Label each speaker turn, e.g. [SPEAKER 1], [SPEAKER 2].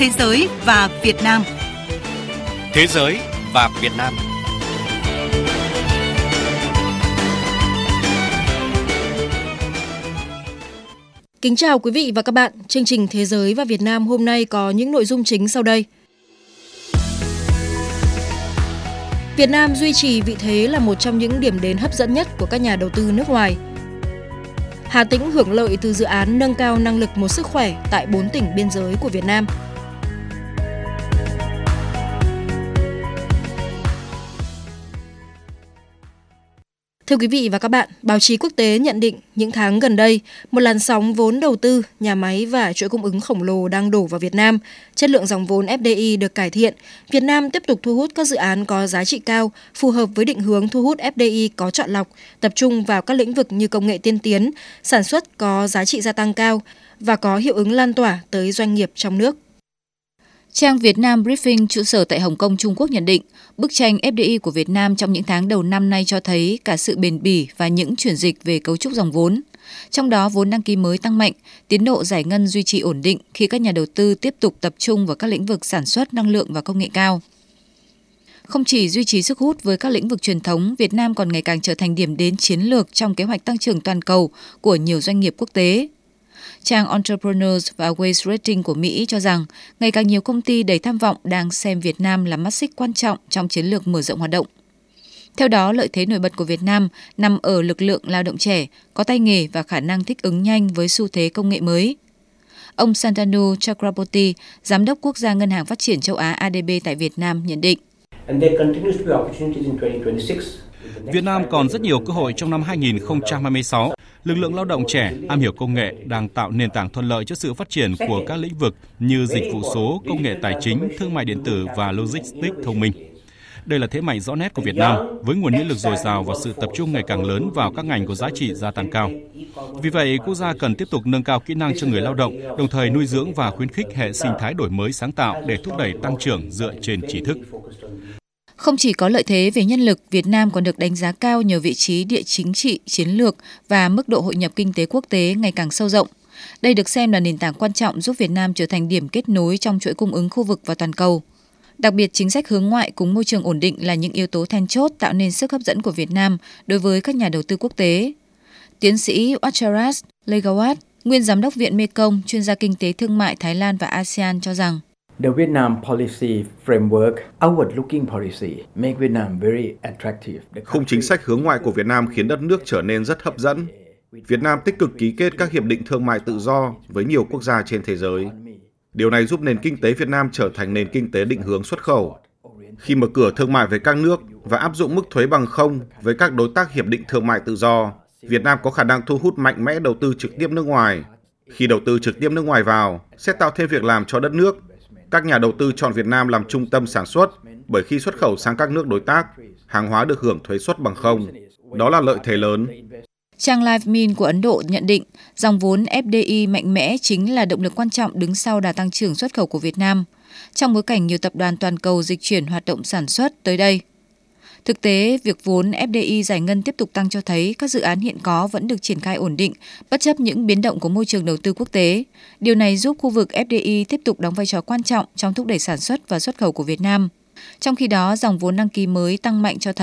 [SPEAKER 1] Thế giới và Việt Nam.
[SPEAKER 2] Thế giới và Việt Nam.
[SPEAKER 3] Kính chào quý vị và các bạn. Chương trình Thế giới và Việt Nam hôm nay có những nội dung chính sau đây. Việt Nam duy trì vị thế là một trong những điểm đến hấp dẫn nhất của các nhà đầu tư nước ngoài. Hà Tĩnh hưởng lợi từ dự án nâng cao năng lực một sức khỏe tại 4 tỉnh biên giới của Việt Nam. Thưa quý vị và các bạn, báo chí quốc tế nhận định những tháng gần đây, một làn sóng vốn đầu tư, nhà máy và chuỗi cung ứng khổng lồ đang đổ vào Việt Nam. Chất lượng dòng vốn FDI được cải thiện. Việt Nam tiếp tục thu hút các dự án có giá trị cao, phù hợp với định hướng thu hút FDI có chọn lọc, tập trung vào các lĩnh vực như công nghệ tiên tiến, sản xuất có giá trị gia tăng cao và có hiệu ứng lan tỏa tới doanh nghiệp trong nước.
[SPEAKER 4] Trang Việt Nam Briefing trụ sở tại Hồng Kông, Trung Quốc nhận định, bức tranh FDI của Việt Nam trong những tháng đầu năm nay cho thấy cả sự bền bỉ và những chuyển dịch về cấu trúc dòng vốn. Trong đó, vốn đăng ký mới tăng mạnh, tiến độ giải ngân duy trì ổn định khi các nhà đầu tư tiếp tục tập trung vào các lĩnh vực sản xuất, năng lượng và công nghệ cao. Không chỉ duy trì sức hút với các lĩnh vực truyền thống, Việt Nam còn ngày càng trở thành điểm đến chiến lược trong kế hoạch tăng trưởng toàn cầu của nhiều doanh nghiệp quốc tế. Trang Entrepreneurs và Waste Rating của Mỹ cho rằng ngày càng nhiều công ty đầy tham vọng đang xem Việt Nam là mắt xích quan trọng trong chiến lược mở rộng hoạt động. Theo đó, lợi thế nổi bật của Việt Nam nằm ở lực lượng lao động trẻ, có tay nghề và khả năng thích ứng nhanh với xu thế công nghệ mới. Ông Santanu Chakraborty, Giám đốc Quốc gia Ngân hàng Phát triển Châu Á ADB tại Việt Nam nhận định.
[SPEAKER 5] Việt Nam còn rất nhiều cơ hội trong năm 2026. Lực lượng lao động trẻ, am hiểu công nghệ đang tạo nền tảng thuận lợi cho sự phát triển của các lĩnh vực như dịch vụ số, công nghệ tài chính, thương mại điện tử và logistics thông minh. Đây là thế mạnh rõ nét của Việt Nam, với nguồn nhân lực dồi dào và sự tập trung ngày càng lớn vào các ngành có giá trị gia tăng cao. Vì vậy, quốc gia cần tiếp tục nâng cao kỹ năng cho người lao động, đồng thời nuôi dưỡng và khuyến khích hệ sinh thái đổi mới sáng tạo để thúc đẩy tăng trưởng dựa trên trí thức.
[SPEAKER 4] Không chỉ có lợi thế về nhân lực, Việt Nam còn được đánh giá cao nhờ vị trí địa chính trị, chiến lược và mức độ hội nhập kinh tế quốc tế ngày càng sâu rộng. Đây được xem là nền tảng quan trọng giúp Việt Nam trở thành điểm kết nối trong chuỗi cung ứng khu vực và toàn cầu. Đặc biệt, chính sách hướng ngoại cùng môi trường ổn định là những yếu tố then chốt tạo nên sức hấp dẫn của Việt Nam đối với các nhà đầu tư quốc tế. Tiến sĩ Wacharas Legawat, nguyên giám đốc Viện Mekong, chuyên gia kinh tế thương mại Thái Lan và ASEAN cho rằng
[SPEAKER 6] The Vietnam policy framework, outward-looking policy, make Vietnam very attractive.
[SPEAKER 7] Khung chính sách hướng ngoại của Việt Nam khiến đất nước trở nên rất hấp dẫn. Việt Nam tích cực ký kết các hiệp định thương mại tự do với nhiều quốc gia trên thế giới. Điều này giúp nền kinh tế Việt Nam trở thành nền kinh tế định hướng xuất khẩu. Khi mở cửa thương mại với các nước và áp dụng mức thuế bằng không với các đối tác hiệp định thương mại tự do, Việt Nam có khả năng thu hút mạnh mẽ đầu tư trực tiếp nước ngoài. Khi đầu tư trực tiếp nước ngoài vào, sẽ tạo thêm việc làm cho đất nước. Các nhà đầu tư chọn Việt Nam làm trung tâm sản xuất, bởi khi xuất khẩu sang các nước đối tác, hàng hóa được hưởng thuế suất bằng không. Đó là lợi thế lớn.
[SPEAKER 4] Trang LiveMin của Ấn Độ nhận định dòng vốn FDI mạnh mẽ chính là động lực quan trọng đứng sau đà tăng trưởng xuất khẩu của Việt Nam, trong bối cảnh nhiều tập đoàn toàn cầu dịch chuyển hoạt động sản xuất tới đây. Thực tế, việc vốn FDI giải ngân tiếp tục tăng cho thấy các dự án hiện có vẫn được triển khai ổn định, bất chấp những biến động của môi trường đầu tư quốc tế. Điều này giúp khu vực FDI tiếp tục đóng vai trò quan trọng trong thúc đẩy sản xuất và xuất khẩu của Việt Nam. Trong khi đó, dòng vốn đăng ký mới tăng mạnh cho thấy